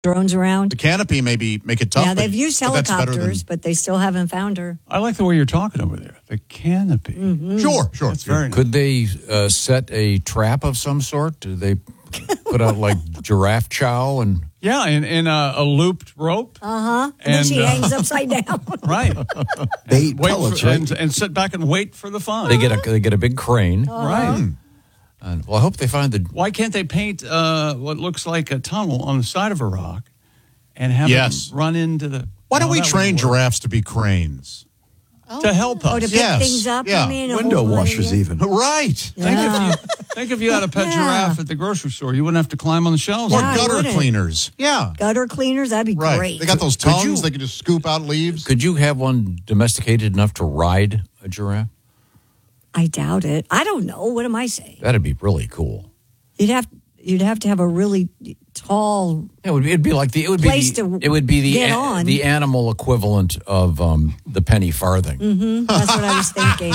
drones around. The canopy maybe make it tough. Yeah, they've used but that's better helicopters, but they still haven't found her. I like the way you're talking over there. The canopy. Mm-hmm. Sure. That's very nice. Could they set a trap of some sort? Do they put out like giraffe chow and? Yeah, in a looped rope. And then she hangs upside down. Right. Bait Wait pellets, for, right? and sit back and wait for the fun. They get a big crane. Right. And, well, I hope they find the. Why can't they paint what looks like a tunnel on the side of a rock and have Yes. it run into the... Why don't No, we that train wouldn't work. giraffes to be cranes? To help us. Oh, to pick Yes, things up, yeah. I mean? Window washers even. Right. Think if you had a pet giraffe at the grocery store, you wouldn't have to climb on the shelves. Or Yeah, I gutter wouldn't. cleaners. Yeah. Gutter cleaners, that'd be Right. great. They got those Could tongues. you- They can just scoop out leaves. Could you have one domesticated enough to ride a giraffe? I doubt it. I don't know. What am I saying? That'd be really cool. You'd have to have a really tall. It'd be like the Place to get on. the animal equivalent of the penny farthing. That's what I was thinking.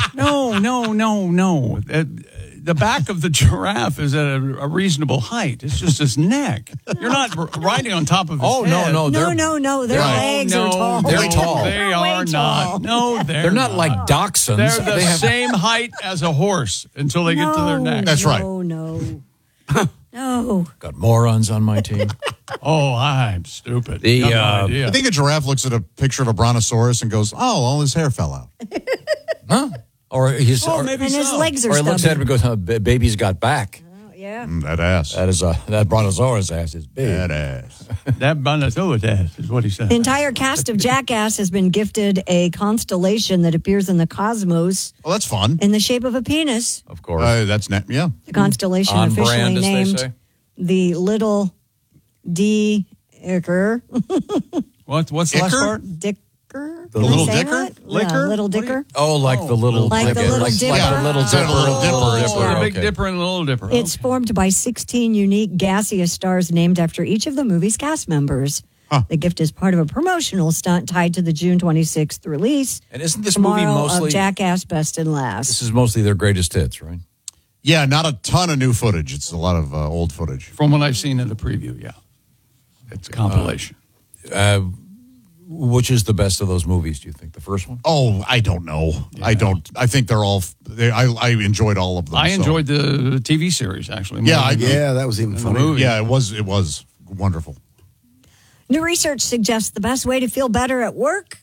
No. The back of the giraffe is at a reasonable height. It's just his neck. You're not riding on top of his Oh head. no! No. Their legs are tall. They're tall. They They're are way not. tall. No, They're not like dachshunds. They're the They have- same height as a horse until they get to their neck. That's right. No. Got morons on my team. Oh, I'm stupid. The, Got no uh, idea. I think a giraffe looks at a picture of a brontosaurus and goes, "Oh, all his hair fell out." Huh? Or he's Oh, maybe And his so. legs are or he looks at him stubby. and goes, "Baby's got back." Yeah. That ass. That brontosaurus ass is big. That ass. That brontosaurus ass is what he said. The entire cast of Jackass has been gifted a constellation that appears in the cosmos Well, that's fun. in the shape of a penis. Of course, Yeah. The constellation on officially brand, as they named say. the Little D Icker. What's the last Icker? part? Dicker? The Little Dicker? Liquor? Little What do you- Dicker. Oh, like the little, Like the little like dipper. the little Instead dipper, of a little dipper, it's The Big okay. Dipper and the Little Dipper. It's formed by 16 unique gaseous stars named after each of the movie's cast members. The gift is part of a promotional stunt tied to the June 26th release. And isn't this tomorrow movie mostly? of Jackass Best and Last? This is mostly their greatest hits, right? Yeah, not a ton of new footage. It's a lot of old footage. From what I've seen in the preview, yeah. It's a compilation. Which is the best of those movies? Do you think the first one? Oh, I don't know. Yeah. I don't. I think they're all. I enjoyed all of them. I so. enjoyed the TV series, actually. more Yeah, than the- Yeah, that was even the funny. movie. Yeah, it was wonderful. New research suggests the best way to feel better at work.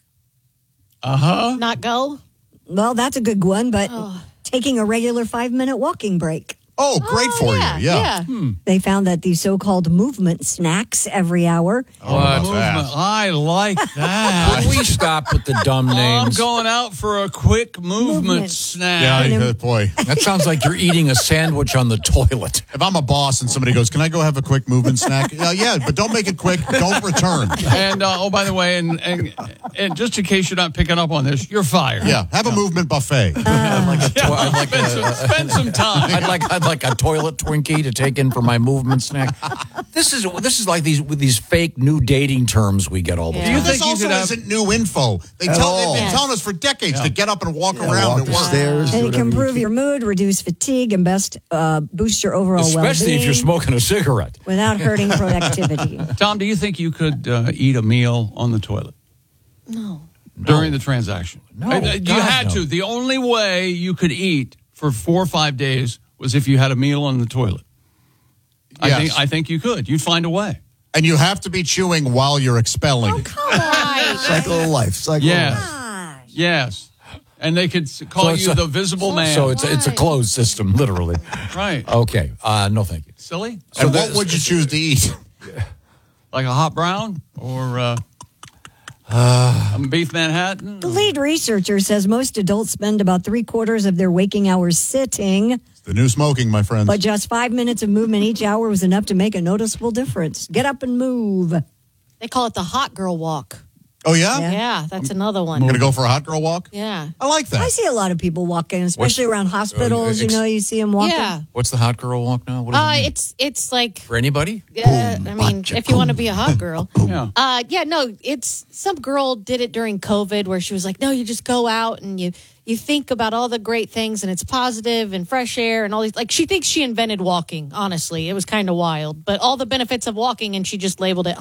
Not go? Well, that's a good one, but taking a regular 5-minute walking break. Oh, great for you. Yeah. They found that the so-called movement snacks every hour that's Movement. fast. I like that. Can we stop with the dumb I'm names? going out for a quick movement Movement. snack. Yeah, boy. That sounds like you're eating a sandwich on the toilet. If I'm a boss and somebody goes, "Can I go have a quick movement snack?" Yeah, but don't make it quick. Don't return. And by the way, and just in case you're not picking up on this, you're fired. Yeah, have a movement buffet. Spend some time. I'd like a toilet Twinkie to take in for my movement snack. This is like these fake new dating terms we get all the Do time. you This think you also could have? isn't new info. They've all. been telling us for decades to get up and walk around walk at the work. stairs. and it whatever can you improve can. your mood, reduce fatigue, and boost your overall Especially well-being if you're smoking a cigarette. without hurting productivity. Tom, do you think you could eat a meal on the toilet? No. During the transaction? No, You God, had no. to. The only way you could eat for 4 or 5 days was if you had a meal on the toilet. Yes. I think you could. You'd find a way. And you have to be chewing while you're expelling. Cycle of life. Cycle Yes. of life. Yes. And they could call it's you a- the visible man. So it's a closed system, literally. right. Okay. No, thank you. Silly? And what would you choose to eat? Like a hot brown or a beef Manhattan? The lead researcher says most adults spend about 3/4 of their waking hours sitting, The new smoking, my friends. but just 5 minutes of movement each hour was enough to make a noticeable difference. Get up and move. They call it the hot girl walk. Oh, yeah? Yeah, that's another one. I'm going to go for a hot girl walk? Yeah. I like that. I see a lot of people walking, especially around hospitals. You see them walking. Yeah. What's the hot girl walk now? What does it mean? It's like For anybody? I mean, if you want to be a hot girl. Yeah. No, it's some girl did it during COVID where she was like, no, you just go out and you think about all the great things and it's positive and fresh air and all these. Like, she thinks she invented walking, honestly. It was kind of wild. But all the benefits of walking, and she just labeled it